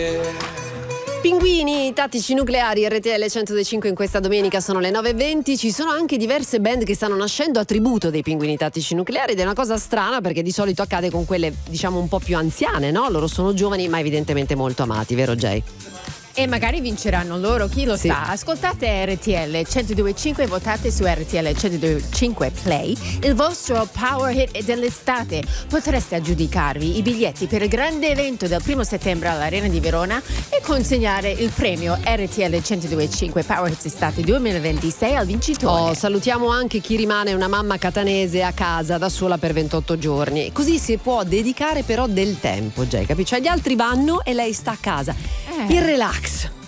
Pinguini tattici nucleari, RTL 105 in questa domenica sono le 9:20. Ci sono anche diverse band che stanno nascendo a tributo dei pinguini tattici nucleari ed è una cosa strana perché di solito accade con quelle diciamo un po' più anziane, no? Loro sono giovani ma evidentemente molto amati, vero Jay? E magari vinceranno loro, chi lo sa. Ascoltate RTL 102.5 e votate su RTL 102.5 Play il vostro power hit dell'estate. Potreste aggiudicarvi i biglietti per il grande evento del 1 settembre all'Arena di Verona e consegnare il premio RTL 102.5 Power Hits Estate 2026 al vincitore. Salutiamo anche chi rimane una mamma catanese a casa da sola per 28 giorni. Così si può dedicare però del tempo, Jay, capisci? Cioè gli altri vanno e lei sta a casa. Il relax.